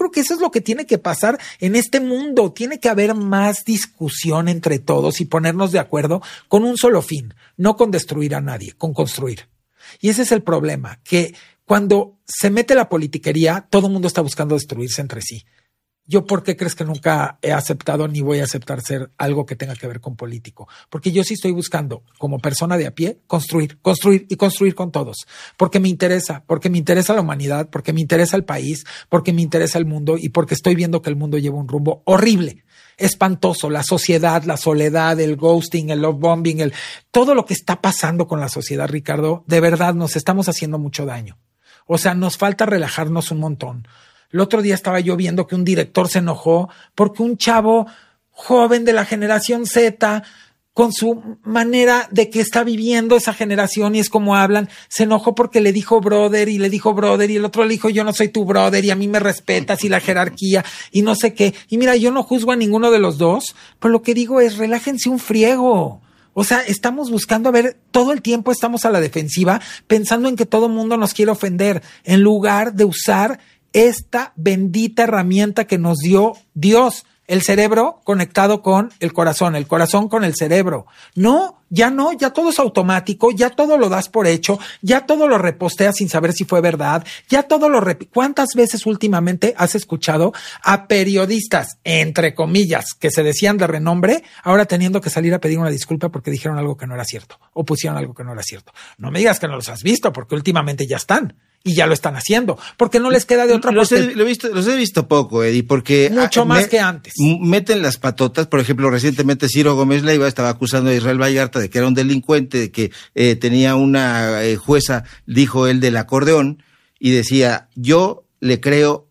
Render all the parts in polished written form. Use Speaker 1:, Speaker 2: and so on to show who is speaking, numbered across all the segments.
Speaker 1: creo que eso es lo que tiene que pasar en este mundo. Tiene que haber más discusión entre todos y ponernos de acuerdo con un solo fin, no con destruir a nadie, con construir. Y ese es el problema, que cuando se mete la politiquería, todo el mundo está buscando destruirse entre sí. ¿Yo por qué crees que nunca he aceptado ni voy a aceptar ser algo que tenga que ver con político? Porque yo sí estoy buscando, como persona de a pie, construir y construir con todos. Porque me interesa la humanidad, porque me interesa el país, porque me interesa el mundo y porque estoy viendo que el mundo lleva un rumbo horrible, espantoso. La sociedad, la soledad, el ghosting, el love bombing, todo lo que está pasando con la sociedad, Ricardo, de verdad nos estamos haciendo mucho daño. O sea, nos falta relajarnos un montón. El otro día estaba yo viendo que un director se enojó porque un chavo joven de la generación Z, con su manera de que está viviendo esa generación y es como hablan, se enojó porque le dijo brother y el otro le dijo yo no soy tu brother y a mí me respetas y la jerarquía y no sé qué. Y mira, yo no juzgo a ninguno de los dos, pero lo que digo es relájense un friego. O sea, estamos buscando, todo el tiempo estamos a la defensiva pensando en que todo el mundo nos quiere ofender en lugar de usar esta bendita herramienta que nos dio Dios, el cerebro conectado con el corazón con el cerebro. No, ya todo es automático, ya todo lo das por hecho, ya todo lo reposteas sin saber si fue verdad, ya todo ¿Cuántas veces últimamente has escuchado a periodistas, entre comillas, que se decían de renombre, ahora teniendo que salir a pedir una disculpa porque dijeron algo que no era cierto o pusieron algo que no era cierto? No me digas que no los has visto, porque últimamente ya están. Y ya lo están haciendo, porque no les queda de otra.
Speaker 2: Los he visto poco, Eddie, porque
Speaker 1: mucho más que antes.
Speaker 2: Meten las patotas. Por ejemplo, recientemente Ciro Gómez Leiva estaba acusando a Israel Vallarta de que era un delincuente, de que tenía una jueza, dijo él, del acordeón, y decía, yo le creo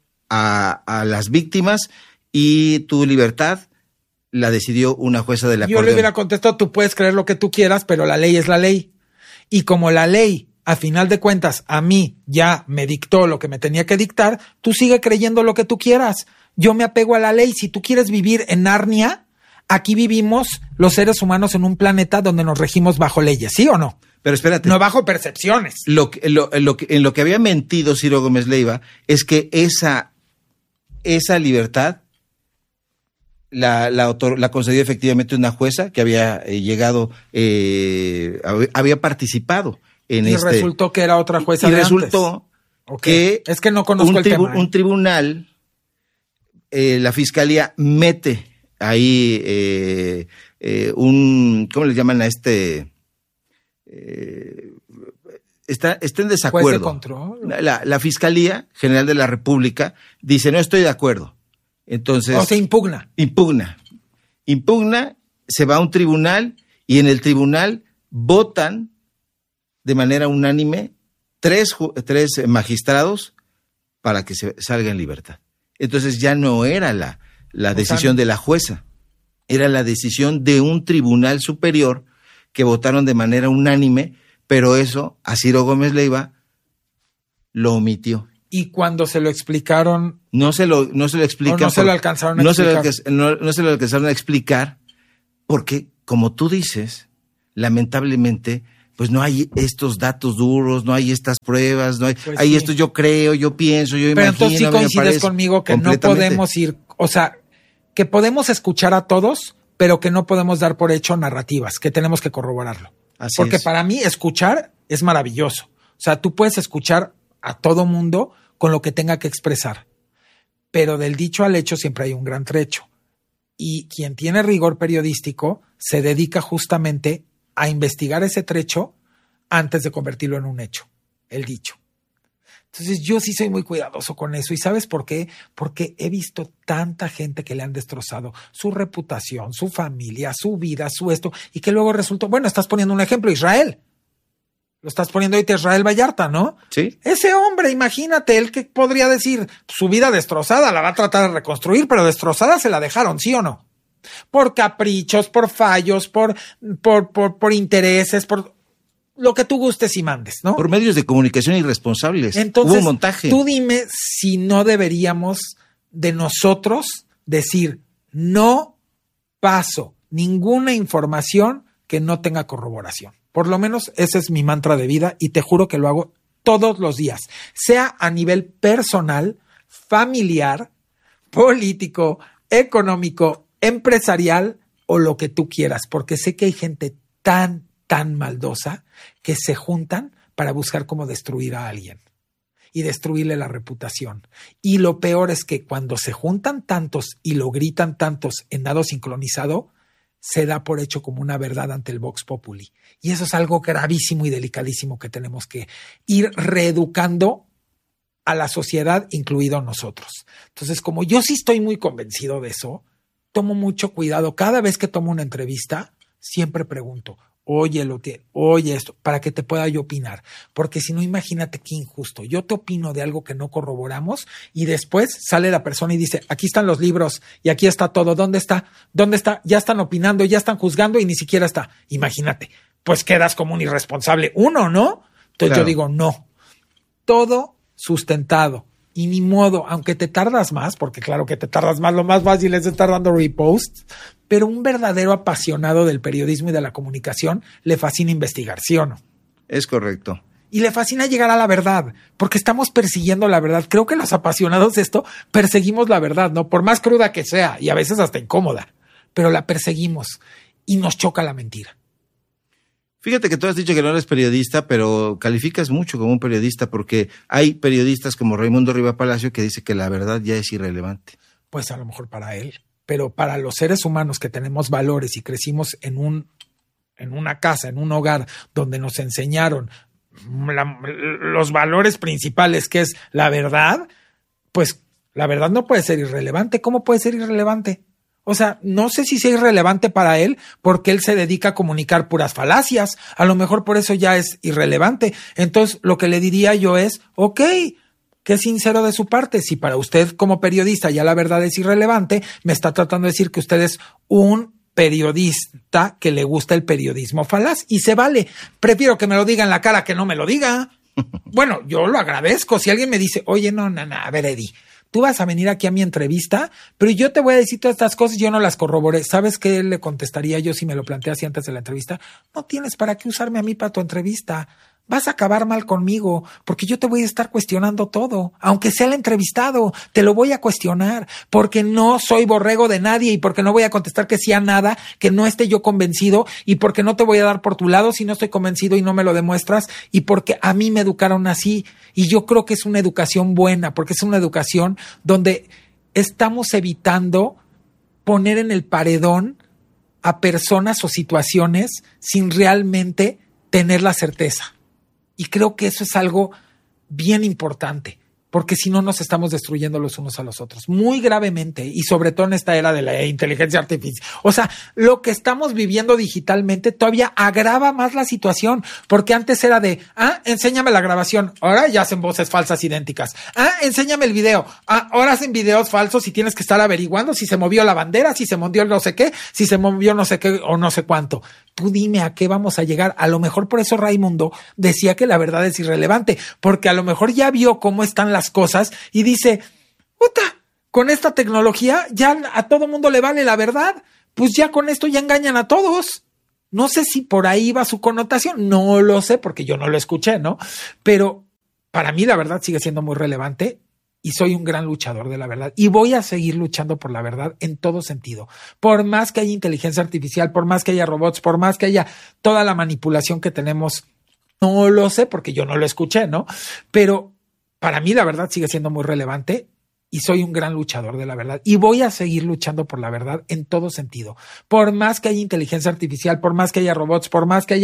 Speaker 2: a las víctimas y tu libertad la decidió una jueza del acordeón.
Speaker 1: Yo le hubiera contestado, tú puedes creer lo que tú quieras, pero la ley es la ley. Y como la ley, a final de cuentas, a mí ya me dictó lo que me tenía que dictar, tú sigue creyendo lo que tú quieras. Yo me apego a la ley. Si tú quieres vivir en Narnia, aquí vivimos los seres humanos en un planeta donde nos regimos bajo leyes, ¿sí o no?
Speaker 2: Pero espérate.
Speaker 1: No bajo percepciones.
Speaker 2: En lo que había mentido Ciro Gómez Leiva es que esa libertad la concedió efectivamente una jueza que había había participado en
Speaker 1: y resultó que era otra jueza
Speaker 2: y
Speaker 1: de
Speaker 2: resultó
Speaker 1: antes. Que es que no conozco el tema.
Speaker 2: Un tribunal, la fiscalía mete ahí ¿cómo le llaman a este? Está en desacuerdo.
Speaker 1: ¿Juez de control?
Speaker 2: La Fiscalía General de la República dice no estoy de acuerdo. Entonces.
Speaker 1: O sea, impugna.
Speaker 2: Impugna, se va a un tribunal y en el tribunal votan de manera unánime tres magistrados para que se salga en libertad. Entonces ya no era la decisión de la jueza, era la decisión de un tribunal superior que votaron de manera unánime, pero eso a Ciro Gómez Leiva lo omitió.
Speaker 1: Y cuando se lo explicaron,
Speaker 2: no se lo explican.
Speaker 1: No se lo alcanzaron a explicar.
Speaker 2: No se lo alcanzaron a explicar porque, como tú dices, lamentablemente, pues no hay estos datos duros, no hay estas pruebas, no hay,
Speaker 1: pues
Speaker 2: hay
Speaker 1: sí.
Speaker 2: Esto yo creo, yo pienso, yo imagino.
Speaker 1: Pero entonces sí coincides conmigo que no podemos ir, o sea, que podemos escuchar a todos, pero que no podemos dar por hecho narrativas, que tenemos que corroborarlo.
Speaker 2: Así
Speaker 1: porque
Speaker 2: es.
Speaker 1: Para mí escuchar es maravilloso. O sea, tú puedes escuchar a todo mundo con lo que tenga que expresar, pero del dicho al hecho siempre hay un gran trecho. Y quien tiene rigor periodístico se dedica justamente a investigar ese trecho antes de convertirlo en un hecho, el dicho. Entonces yo sí soy muy cuidadoso con eso. ¿Y sabes por qué? Porque he visto tanta gente que le han destrozado su reputación, su familia, su vida, su esto, y que luego resultó, bueno, estás poniendo un ejemplo, Israel. Lo estás poniendo ahorita Israel Vallarta, ¿no?
Speaker 2: Sí.
Speaker 1: Ese hombre, imagínate, él que podría decir, su vida destrozada, la va a tratar de reconstruir, pero destrozada se la dejaron, ¿sí o no? Por caprichos, por fallos, por intereses, por lo que tú gustes y mandes, ¿no?
Speaker 2: Por medios de comunicación irresponsables.
Speaker 1: Entonces,
Speaker 2: hubo un montaje.
Speaker 1: Tú dime si no deberíamos de nosotros decir, no paso ninguna información que no tenga corroboración. Por lo menos ese es mi mantra de vida y te juro que lo hago todos los días, sea a nivel personal, familiar, político, económico, empresarial o lo que tú quieras, porque sé que hay gente tan maldosa que se juntan para buscar cómo destruir a alguien y destruirle la reputación. Y lo peor es que cuando se juntan tantos y lo gritan tantos en nado sincronizado, se da por hecho como una verdad ante el Vox Populi. Y eso es algo gravísimo y delicadísimo que tenemos que ir reeducando a la sociedad, incluido nosotros. Entonces, como yo sí estoy muy convencido de eso, tomo mucho cuidado. Cada vez que tomo una entrevista, siempre pregunto, oye esto, para que te pueda yo opinar. Porque si no, imagínate qué injusto. Yo te opino de algo que no corroboramos y después sale la persona y dice, aquí están los libros y aquí está todo. ¿Dónde está? ¿Dónde está? Ya están opinando, ya están juzgando y ni siquiera está. Imagínate, pues quedas como un irresponsable. Uno, ¿no? Entonces Yo digo, no. Todo sustentado. Y ni modo, aunque te tardas más, porque claro que te tardas más, lo más fácil es estar dando reposts, pero un verdadero apasionado del periodismo y de la comunicación le fascina investigar, ¿sí o no?
Speaker 2: Es correcto.
Speaker 1: Y le fascina llegar a la verdad, porque estamos persiguiendo la verdad. Creo que los apasionados de esto perseguimos la verdad, ¿no? Por más cruda que sea, y a veces hasta incómoda, pero la perseguimos y nos choca la mentira.
Speaker 2: Fíjate que tú has dicho que no eres periodista, pero calificas mucho como un periodista porque hay periodistas como Raimundo Riva Palacio que dice que la verdad ya es irrelevante.
Speaker 1: Pues a lo mejor para él, pero para los seres humanos que tenemos valores y crecimos en una casa, en un hogar donde nos enseñaron los valores principales, que es la verdad, pues la verdad no puede ser irrelevante. ¿Cómo puede ser irrelevante? O sea, no sé si sea irrelevante para él porque él se dedica a comunicar puras falacias. A lo mejor por eso ya es irrelevante. Entonces, lo que le diría yo es, ok, qué sincero de su parte. Si para usted como periodista ya la verdad es irrelevante, me está tratando de decir que usted es un periodista que le gusta el periodismo falaz y se vale. Prefiero que me lo diga en la cara que no me lo diga. Bueno, yo lo agradezco. Si alguien me dice, oye, no, a ver, Eddie, tú vas a venir aquí a mi entrevista, pero yo te voy a decir todas estas cosas y yo no las corroboré. ¿Sabes qué le contestaría yo si me lo planteé así antes de la entrevista? No tienes para qué usarme a mí para tu entrevista. Vas a acabar mal conmigo porque yo te voy a estar cuestionando todo. Aunque sea el entrevistado, te lo voy a cuestionar porque no soy borrego de nadie y porque no voy a contestar que sí a nada, que no esté yo convencido y porque no te voy a dar por tu lado si no estoy convencido y no me lo demuestras y porque a mí me educaron así. Y yo creo que es una educación buena porque es una educación donde estamos evitando poner en el paredón a personas o situaciones sin realmente tener la certeza. Y creo que eso es algo bien importante, porque si no nos estamos destruyendo los unos a los otros, muy gravemente, y sobre todo en esta era de la inteligencia artificial. O sea, lo que estamos viviendo digitalmente todavía agrava más la situación, porque antes era de, enséñame la grabación, ahora ya hacen voces falsas idénticas. Enséñame el video, ahora hacen videos falsos y tienes que estar averiguando si se movió la bandera, si se movió no sé qué, si se movió no sé qué o no sé cuánto. Tú dime a qué vamos a llegar. A lo mejor por eso Raimundo decía que la verdad es irrelevante, porque a lo mejor ya vio cómo están las cosas y dice, puta, con esta tecnología ya a todo mundo le vale la verdad, pues ya con esto ya engañan a todos. No sé si por ahí va su connotación, no lo sé porque yo no lo escuché, ¿no? Pero para mí la verdad sigue siendo muy relevante y soy un gran luchador de la verdad y voy a seguir luchando por la verdad en todo sentido. Por más que haya inteligencia artificial, por más que haya robots, por más que haya toda la manipulación que tenemos, no lo sé porque yo no lo escuché, ¿no? Pero para mí la verdad sigue siendo muy relevante y soy un gran luchador de la verdad y voy a seguir luchando por la verdad en todo sentido. Por más que haya inteligencia artificial, por más que haya robots, por más que haya